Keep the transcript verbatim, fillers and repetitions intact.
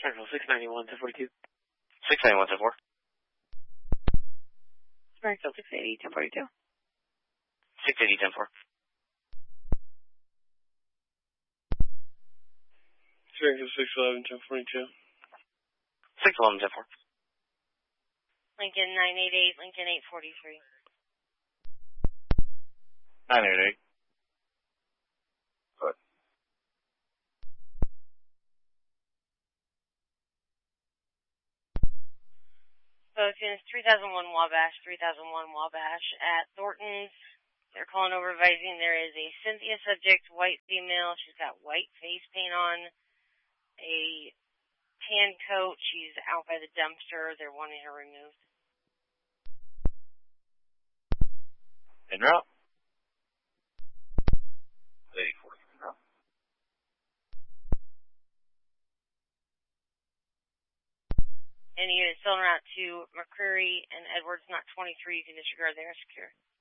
Springfield six ninety-one, ten forty-two. six ninety-one, ten four. Springfield six eighty, ten forty-two. six eighty, ten four. Springfield six eleven, ten forty-two. six eleven, ten four. Lincoln nine eighty-eight, Lincoln eight forty-three. nine eighty-eight. Good. Bosun is three thousand one Wabash, three thousand one Wabash at Thornton's. They're calling over advising there is a Cynthia subject, white female. She's got white face paint on, a tan coat. She's out by the dumpster. They're wanting her removed. En route. eighty-four. En route. Any unit still en route to McCreary and Edwards, not twenty-three. You can disregard. They are secure.